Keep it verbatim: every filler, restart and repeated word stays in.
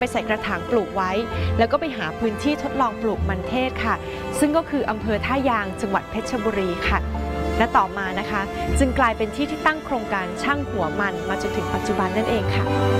ไปใส่กระถางปลูกไว้แล้วก็ไปหาพื้นที่ทดลองปลูกมันเทศค่ะซึ่งก็คืออำเภอท่ายางจังหวัดเพชรบุรีค่ะและต่อมานะคะจึงกลายเป็นที่ที่ตั้งโครงการช่างหัวมันมาจนถึงปัจจุบันนั่นเองค่ะ